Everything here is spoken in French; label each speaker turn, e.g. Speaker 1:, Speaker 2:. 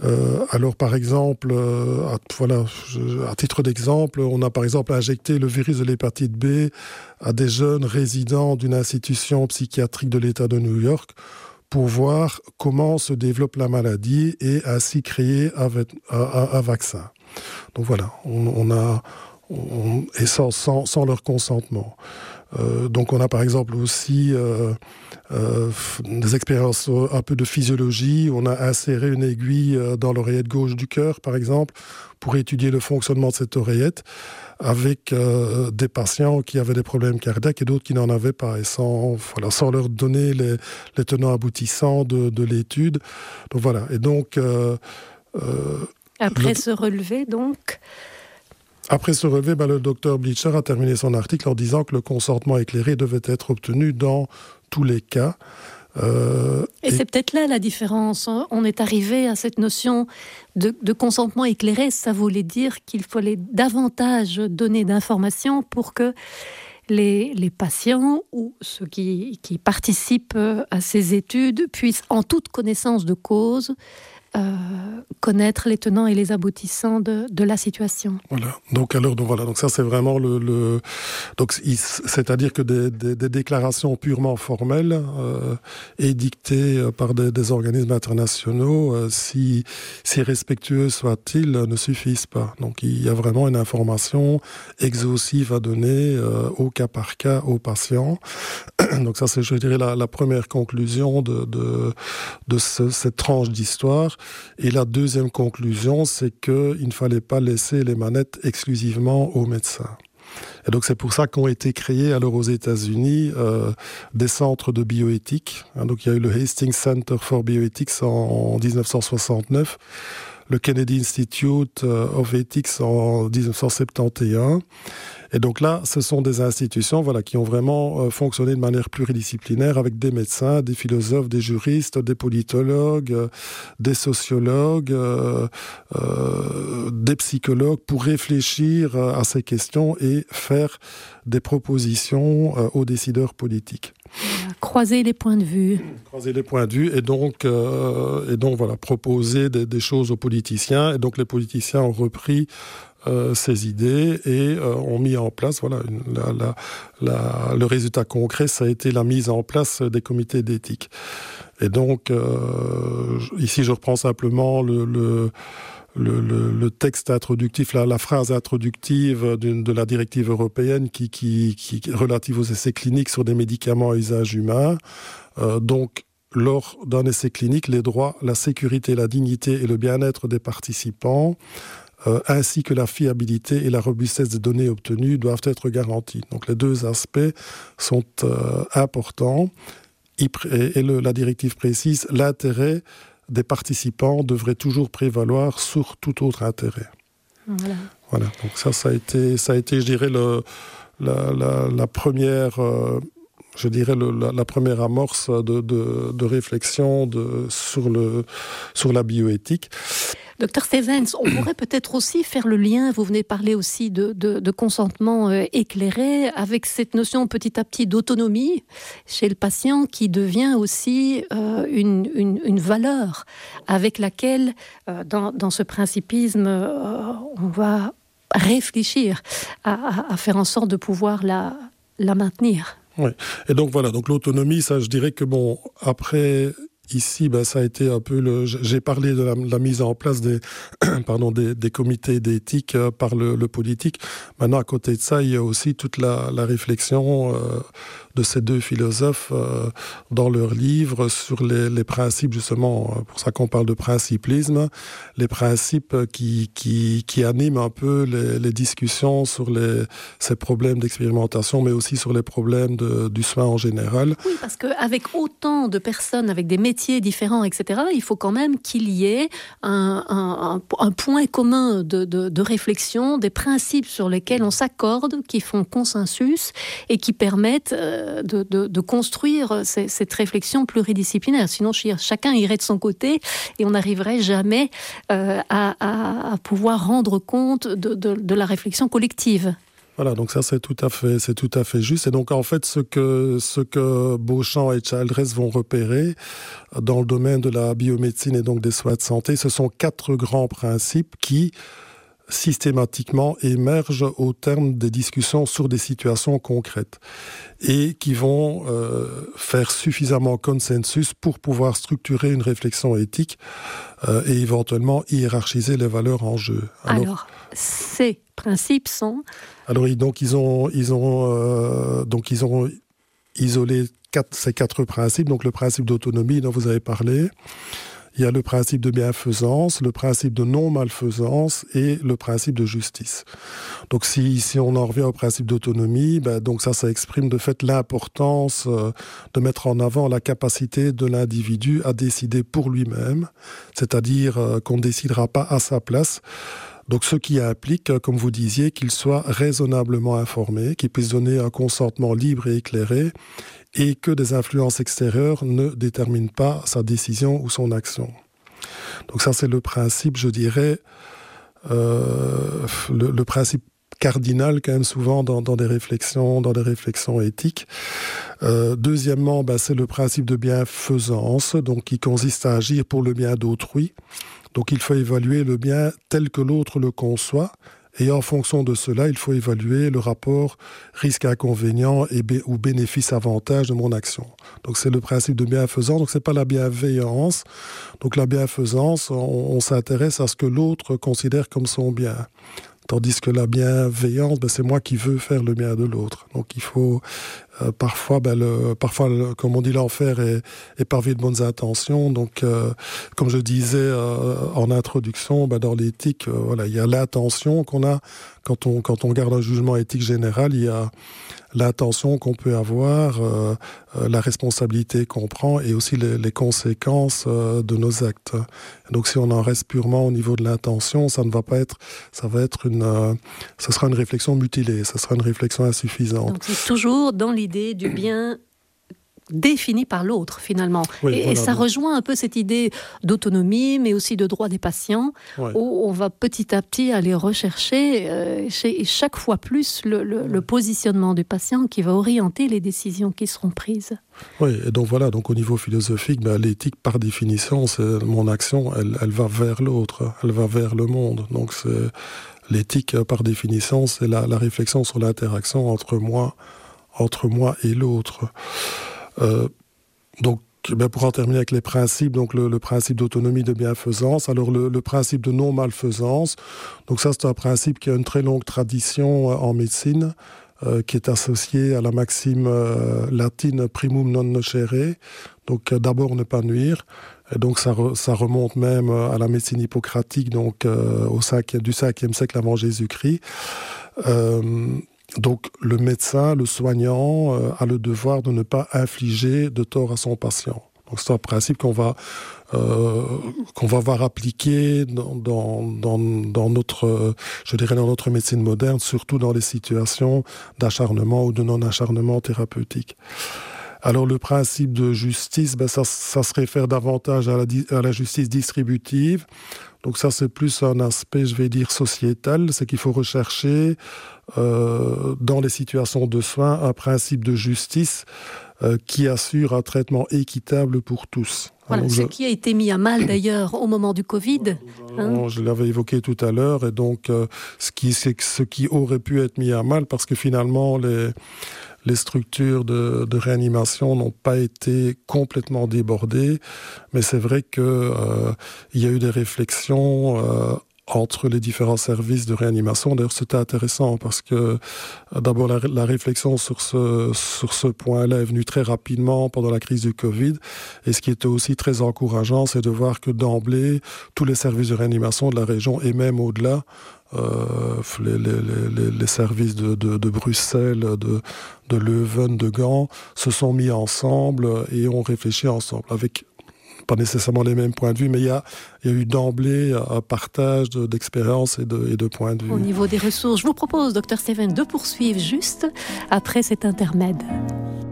Speaker 1: Alors, par exemple, à titre d'exemple, on a par exemple injecté le virus de l'hépatite B à des jeunes résidents d'une institution psychiatrique de l'État de New York pour voir comment se développe la maladie et ainsi créer un vaccin. Donc voilà, et sans leur consentement. Donc on a par exemple aussi des expériences un peu de physiologie. On a inséré une aiguille dans l'oreillette gauche du cœur, par exemple, pour étudier le fonctionnement de cette oreillette, avec des patients qui avaient des problèmes cardiaques et d'autres qui n'en avaient pas, et sans leur donner les tenants aboutissants de l'étude. Donc voilà. Et donc
Speaker 2: après ce relevé, donc.
Speaker 1: Après ce relevé, le docteur Bleacher a terminé son article en disant que le consentement éclairé devait être obtenu dans tous les cas.
Speaker 2: Et c'est peut-être là la différence. On est arrivé à cette notion de consentement éclairé. Ça voulait dire qu'il fallait davantage donner d'informations pour que les patients ou ceux qui participent à ces études puissent, en toute connaissance de cause, connaître les tenants et les aboutissants de la situation.
Speaker 1: Voilà. Donc ça c'est vraiment c'est-à-dire que des déclarations purement formelles édictées par des organismes internationaux, si respectueux soient-ils, ne suffisent pas. Donc il y a vraiment une information exhaustive à donner au cas par cas aux patients. Donc ça c'est, je dirais, la première conclusion de cette tranche d'histoire. Et la deuxième conclusion, c'est qu'il ne fallait pas laisser les manettes exclusivement aux médecins. Et donc c'est pour ça qu'ont été créés alors aux États-Unis des centres de bioéthique. Donc il y a eu le Hastings Center for Bioethics en 1969, le Kennedy Institute of Ethics en 1971. Et donc là, ce sont des institutions qui ont vraiment fonctionné de manière pluridisciplinaire avec des médecins, des philosophes, des juristes, des politologues, des sociologues, des psychologues pour réfléchir à ces questions et faire des propositions aux décideurs politiques.
Speaker 2: Croiser les points de vue.
Speaker 1: Et donc proposer des choses aux politiciens. Et donc les politiciens ont repris ces idées et ont mis en place, le résultat concret, ça a été la mise en place des comités d'éthique. Et donc, ici, je reprends simplement le texte introductif, la phrase introductive de la directive européenne qui relative aux essais cliniques sur des médicaments à usage humain. Donc, lors d'un essai clinique, les droits, la sécurité, la dignité et le bien-être des participants ainsi que la fiabilité et la robustesse des données obtenues doivent être garantis. Donc les deux aspects sont importants et la directive précise l'intérêt des participants devrait toujours prévaloir sur tout autre intérêt. Voilà. Donc ça a été, je dirais, la première... la première amorce de réflexion sur la bioéthique.
Speaker 2: Docteur Stevens, on pourrait peut-être aussi faire le lien, vous venez parler aussi de consentement éclairé, avec cette notion petit à petit d'autonomie chez le patient qui devient aussi une valeur avec laquelle, dans ce principisme, on va réfléchir à faire en sorte de pouvoir la maintenir.
Speaker 1: Oui. Et donc voilà, donc l'autonomie, ça je dirais que après... Ici, ça a été un peu j'ai parlé de la mise en place des comités d'éthique par le politique. Maintenant, à côté de ça, il y a aussi toute la réflexion de ces deux philosophes dans leurs livres sur les principes, justement, pour ça qu'on parle de principlisme, les principes qui animent un peu les discussions sur ces problèmes d'expérimentation, mais aussi sur les problèmes du soin en général.
Speaker 2: Oui, parce qu'avec autant de personnes, avec des métiers différents, etc., il faut quand même qu'il y ait un point commun de réflexion, des principes sur lesquels on s'accorde, qui font consensus et qui permettent de construire cette réflexion pluridisciplinaire. Sinon, chacun irait de son côté et on n'arriverait jamais à pouvoir rendre compte de la réflexion collective.
Speaker 1: Voilà, donc ça c'est tout à fait juste. Et donc en fait, ce que Beauchamp et Childress vont repérer dans le domaine de la biomédecine et donc des soins de santé, ce sont 4 grands principes qui systématiquement émergent au terme des discussions sur des situations concrètes et qui vont faire suffisamment consensus pour pouvoir structurer une réflexion éthique et éventuellement hiérarchiser les valeurs en jeu.
Speaker 2: Alors ces principes sont...
Speaker 1: Alors ils ont isolé ces 4 principes. Donc le principe d'autonomie dont vous avez parlé. Il y a le principe de bienfaisance, le principe de non-malfaisance et le principe de justice. Donc si on en revient au principe d'autonomie, donc ça exprime de fait l'importance de mettre en avant la capacité de l'individu à décider pour lui-même, c'est-à-dire qu'on ne décidera pas à sa place. Donc ce qui implique, comme vous disiez, qu'il soit raisonnablement informé, qu'il puisse donner un consentement libre et éclairé, et que des influences extérieures ne déterminent pas sa décision ou son action. Donc ça, c'est le principe, je dirais, le principe cardinal quand même souvent dans des réflexions éthiques. Deuxièmement, c'est le principe de bienfaisance, donc qui consiste à agir pour le bien d'autrui. Donc il faut évaluer le bien tel que l'autre le conçoit. Et en fonction de cela, il faut évaluer le rapport risque-inconvénient ou bénéfice-avantage de mon action. Donc c'est le principe de bienfaisance, donc c'est pas la bienveillance. Donc la bienfaisance, on s'intéresse à ce que l'autre considère comme son bien. Tandis que la bienveillance, c'est moi qui veux faire le bien de l'autre. Donc il faut parfois, comme on dit, l'enfer est pavé de bonnes intentions. Donc, comme je disais en introduction, dans l'éthique, il y a l'intention qu'on a quand on garde un jugement éthique général. Il y a l'intention qu'on peut avoir, la responsabilité qu'on prend et aussi les conséquences de nos actes. Donc si on en reste purement au niveau de l'intention, ça sera une réflexion mutilée, ça sera une réflexion insuffisante.
Speaker 2: Donc c'est toujours dans l'idée du bien défini par l'autre, finalement.
Speaker 1: Oui,
Speaker 2: et ça rejoint un peu cette idée d'autonomie, mais aussi de droit des patients, où on va petit à petit aller rechercher chaque fois plus le positionnement du patient qui va orienter les décisions qui seront prises.
Speaker 1: Oui, et donc voilà, donc au niveau philosophique, l'éthique, par définition, c'est mon action, elle va vers l'autre, elle va vers le monde. Donc l'éthique, par définition, c'est la réflexion sur l'interaction entre moi et l'autre. Donc, pour en terminer avec les principes, donc le principe d'autonomie, de bienfaisance, alors le principe de non-malfaisance, donc ça c'est un principe qui a une très longue tradition en médecine, qui est associé à la maxime latine primum non nocere, donc d'abord ne pas nuire. Et donc ça remonte même à la médecine hippocratique, donc du 5e siècle avant Jésus-Christ. Donc le médecin, le soignant, a le devoir de ne pas infliger de tort à son patient. Donc c'est un principe qu'on va voir appliquer dans notre médecine moderne, surtout dans les situations d'acharnement ou de non-acharnement thérapeutique. Alors le principe de justice, ça se réfère davantage à la justice distributive. Donc ça, c'est plus un aspect, je vais dire, sociétal. C'est qu'il faut rechercher, dans les situations de soins, un principe de justice qui assure un traitement équitable pour tous.
Speaker 2: Voilà, ce qui a été mis à mal d'ailleurs au moment du Covid.
Speaker 1: Je l'avais évoqué tout à l'heure, et donc ce qui aurait pu être mis à mal, parce que finalement les structures de réanimation n'ont pas été complètement débordées, mais c'est vrai que il y a eu des réflexions entre les différents services de réanimation. D'ailleurs, c'était intéressant parce que d'abord la réflexion sur ce point-là est venue très rapidement pendant la crise du Covid. Et ce qui était aussi très encourageant, c'est de voir que d'emblée, tous les services de réanimation de la région et même au-delà, les services de Bruxelles, de Leuven, de Gand, se sont mis ensemble et ont réfléchi ensemble avec pas nécessairement les mêmes points de vue, mais il y a eu d'emblée un partage d'expériences et de points de vue.
Speaker 2: Au niveau des ressources, je vous propose, Dr Steven, de poursuivre juste après cet intermède.